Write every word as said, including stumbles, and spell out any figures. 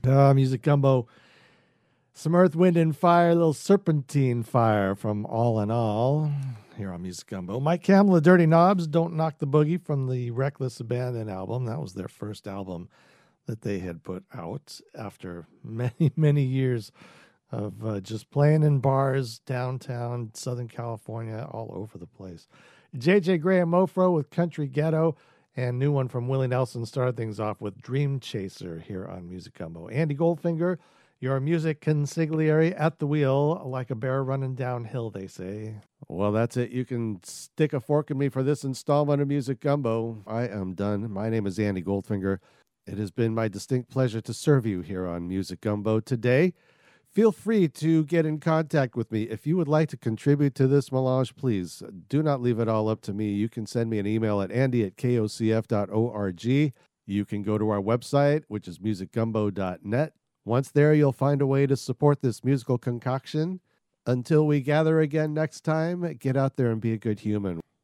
Uh, Music Gumbo. Some Earth, Wind, and Fire, a little Serpentine Fire from All in All here on Music Gumbo. Mike Campbell, The Dirty Knobs, Don't Knock the Boogie from the Reckless Abandon album. That was their first album that they had put out after many, many years of uh, just playing in bars downtown, Southern California, all over the place. J J Graham Mofro with Country Ghetto, and new one from Willie Nelson started things off with Dream Chaser here on Music Gumbo. Andy Goldfinger, your music consigliere at the wheel, like a bear running downhill, they say. Well, that's it. You can stick a fork in me for this installment of Music Gumbo. I am done. My name is Andy Goldfinger. It has been my distinct pleasure to serve you here on Music Gumbo today. Feel free to get in contact with me. If you would like to contribute to this melange, please do not leave it all up to me. You can send me an email at andy at k o c f dot org. You can go to our website, which is music gumbo dot net. Once there, you'll find a way to support this musical concoction. Until we gather again next time, get out there and be a good human.